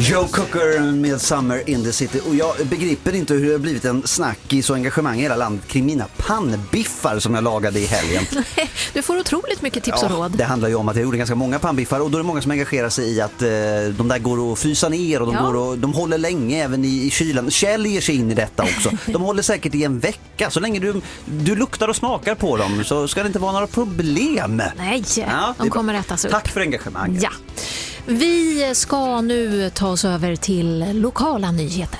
Joe Cocker med Summer in the City. Och jag begriper inte hur det har blivit en snackis och engagemang i hela landet kring mina pannbiffar som jag lagade i helgen. Du får otroligt mycket tips och råd. Det handlar ju om att jag gjorde ganska många pannbiffar och då är det många som engagerar sig i att de där går att frysa ner och de håller länge även i kylan. Kjell ger sig in i detta också. De håller säkert i en vecka. Så länge du luktar och smakar på dem så ska det inte vara några problem. Nej, de kommer ätas upp. Tack för engagemanget. Ja. Vi ska nu ta oss över till lokala nyheter.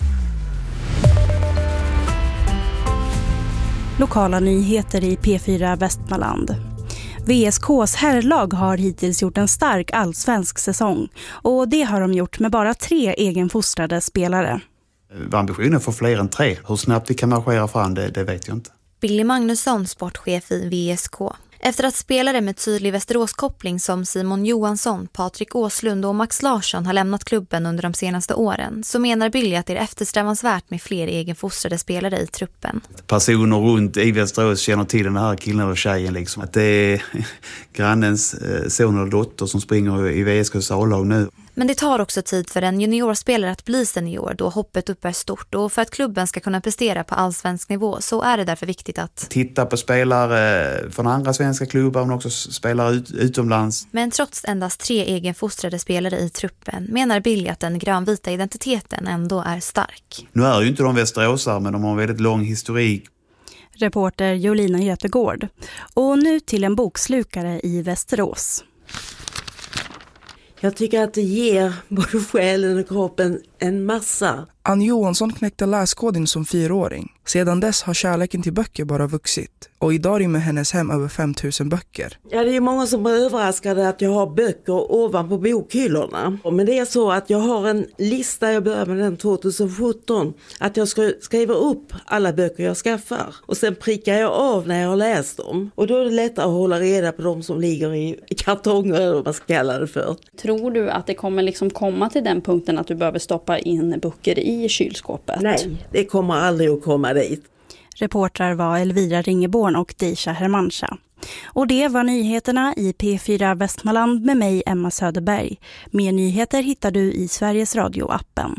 Lokala nyheter i P4 Västmanland. VSKs herrlag har hittills gjort en stark allsvensk säsong och det har de gjort med bara 3 egenfostrade spelare. Ambitionen för fler än 3. Hur snabbt vi kan marschera fram det vet jag inte. Billy Magnusson, sportchef i VSK. Efter att spelare med tydlig Västeråskoppling som Simon Johansson, Patrik Åslund och Max Larsson har lämnat klubben under de senaste åren så menar Billy att det är eftersträvansvärt med fler egenfostrade spelare i truppen. Personer runt i Västerås känner till den här killen och tjejen liksom. Att det är grannens son eller dotter som springer i VSKs A-lag nu. Men det tar också tid för en juniorspelare att bli senior då hoppet upp är stort och för att klubben ska kunna prestera på allsvensk nivå så är det därför viktigt att titta på spelare från andra svenska klubbar men också spelare utomlands. Men trots endast 3 egenfostrade spelare i truppen menar Billy att den grönvita identiteten ändå är stark. Nu är ju inte de västeråsare men de har en väldigt lång historik. Reporter Jolina Götegård. Och nu till en bokslukare i Västerås. Jag tycker att det ger både själen och kroppen en massa. Ann Johansson knäckte läskoden som 4-åring. Sedan dess har kärleken till böcker bara vuxit. Och idag rymmer hennes hem över 5000 böcker. Ja, det är många som är överraskade att jag har böcker ovanpå bokhyllorna. Men det är så att jag har en lista, jag börjar med den 2017. Att jag ska skriva upp alla böcker jag skaffar. Och sen prickar jag av när jag har läst dem. Och då är det lättare att hålla reda på de som ligger i kartonger eller vad man ska kalla det för. Tror du att det kommer liksom komma till den punkten att du behöver stoppa in böcker i kylskåpet? Nej, det kommer aldrig att komma dit. Reportrar var Elvira Ringeborn och Deisha Hermancha. Och det var nyheterna i P4 Västmanland med mig, Emma Söderberg. Mer nyheter hittar du i Sveriges Radio-appen.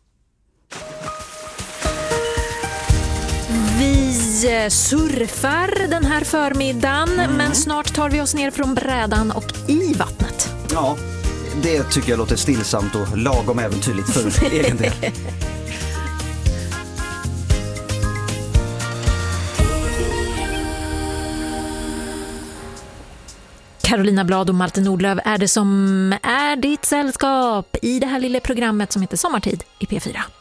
Vi surfar den här förmiddagen, men snart tar vi oss ner från brädan och i vattnet. Ja, det tycker jag låter stillsamt och lagom äventyrligt för egen del. Carolina Blad och Martin Nordlöf är det som är ditt sällskap i det här lilla programmet som heter Sommartid i P4.